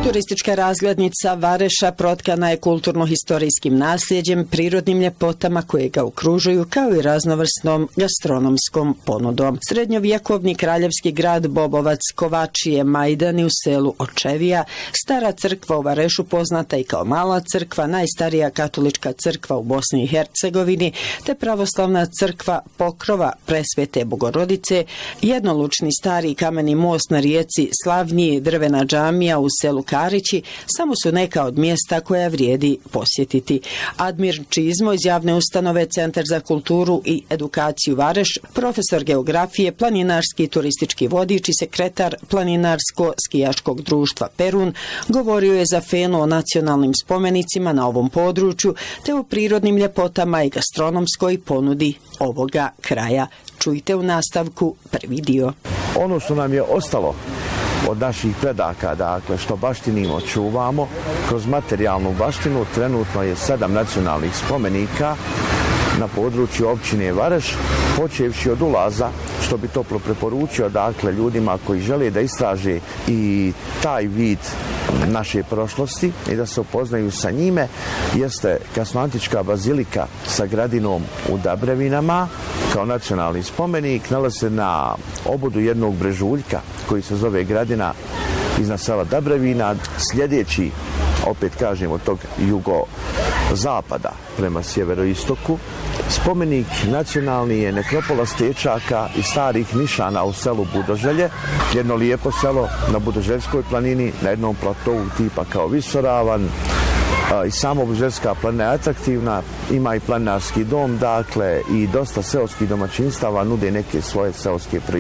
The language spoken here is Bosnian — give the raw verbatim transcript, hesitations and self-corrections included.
Turistička razglednica Vareša protkana je kulturno-historijskim nasljeđem, prirodnim ljepotama koje ga okružuju, kao i raznovrsnom gastronomskom ponudom. Srednjovjekovni kraljevski grad Bobovac, Kovačije, Majdani u selu Očevija, stara crkva u Varešu poznata i kao Mala crkva, najstarija katolička crkva u Bosni i Hercegovini, te pravoslavna crkva Pokrova Presvete Bogorodice, jednolučni stari kameni most na rijeci Slavnji, drvena džamija u selu Karići, samo su neka od mjesta koja vrijedi posjetiti. Admir Čizmo iz javne ustanove Centar za kulturu i edukaciju Vareš, profesor geografije, planinarski turistički vodič i sekretar planinarsko-skijaškog društva Perun, govorio je za Fenu o nacionalnim spomenicima na ovom području, te o prirodnim ljepotama i gastronomskoj ponudi ovoga kraja. Čujte u nastavku prvi dio. Ono što nam je ostalo od naših predaka, dakle, što baštinimo, čuvamo, kroz materijalnu baštinu trenutno je sedam nacionalnih spomenika na području općine Vareš, počevši od ulaza, što bi toplo preporučio, dakle, ljudima koji žele da istraže i taj vid naše prošlosti i da se upoznaju sa njime, jeste Kasnoantička bazilika sa gradinom u Dabrevinama, kao nacionalni spomenik, nalazi se na obodu jednog brežuljka koji se zove Gradina iznad sela Dabrevina, sljedeći, opet kažem, od tog jugozapada prema sjeveroistoku. Spomenik nacionalni je nekropola Stečaka i starih nišana u selu Budoželje, jedno lijepo selo na Budoželjskoj planini, na jednom platovu tipa kao Visoravan. I sama Budoželjska planina je atraktivna, ima i planinarski dom, dakle, i dosta seoskih domaćinstava nude neke svoje seoske proizvode.